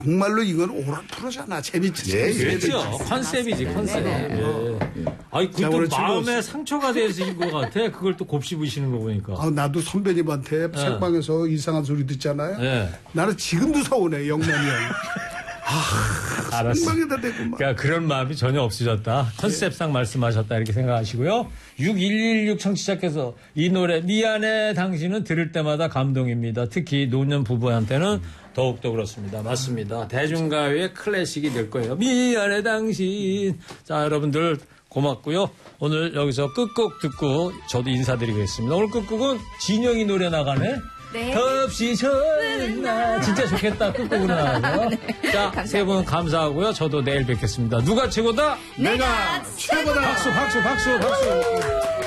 정말로 이건 오락 프로잖아. 재밌지. 예, 그렇죠. 컨셉이지, 컨셉. 예. 아니, 그것도 마음에 상처가 되신 것 같아. 그걸 또 곱씹으시는 거 보니까. 아, 나도 선배님한테 책방에서 이상한 소리 듣잖아요. 나는 지금도 서운해, 영남이 형. 알았어. 선방에다 대고 막. 그러니까 그런 마음이 전혀 없으셨다. 컨셉상 말씀하셨다 이렇게 생각하시고요. 6116 청취자께서 이 노래 미안해 당신은 들을 때마다 감동입니다. 특히 노년 부부한테는 더욱더 그렇습니다. 맞습니다. 대중가요의 클래식이 될 거예요. 미안해 당신. 자, 여러분들 고맙고요. 오늘 여기서 끝곡 듣고 저도 인사드리겠습니다. 오늘 끝곡은 진영이 노래 나가네. 네. 덥시 좋은 날. 진짜 좋겠다. 끝곡으로 나가서. 네. 자, 세 분 감사하고요. 저도 내일 뵙겠습니다. 누가 최고다? 내가 최고다. 박수.